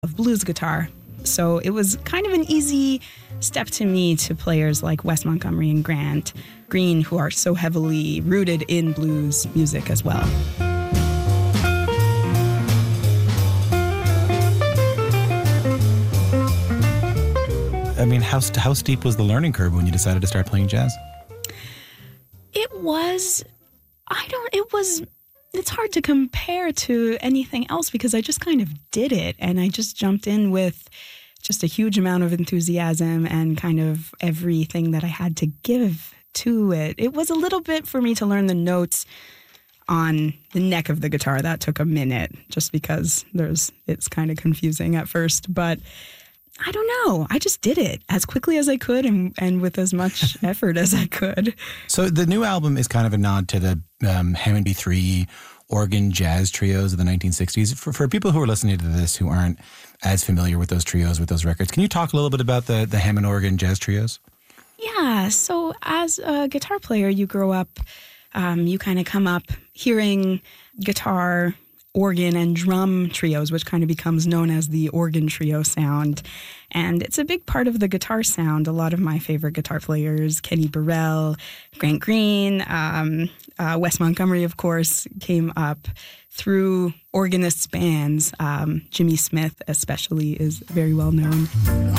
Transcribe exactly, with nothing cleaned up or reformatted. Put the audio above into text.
of blues guitar. So it was kind of an easy step to me to players like Wes Montgomery and Grant Green, who are so heavily rooted in blues music as well. I mean, how, how steep was the learning curve when you decided to start playing jazz? It was, I don't, it was, it's hard to compare to anything else because I just kind of did it. And I just jumped in with just a huge amount of enthusiasm and kind of everything that I had to give to it. It was a little bit for me to learn the notes on the neck of the guitar. That took a minute just because there's, it's kind of confusing at first, but I don't know. I just did it as quickly as I could and, and with as much effort as I could. So the new album is kind of a nod to the um, Hammond B three organ jazz trios of the nineteen sixties. For, for people who are listening to this who aren't as familiar with those trios, with those records, can you talk a little bit about the, the Hammond organ jazz trios? Yeah. So as a guitar player, you grow up, um, you kind of come up hearing guitar, organ and drum trios, which kind of becomes known as the organ trio sound. And it's a big part of the guitar sound. A lot of my favorite guitar players, Kenny Burrell, Grant Green, um, uh, Wes Montgomery, of course, came up through organist bands. Um, Jimmy Smith especially is very well known.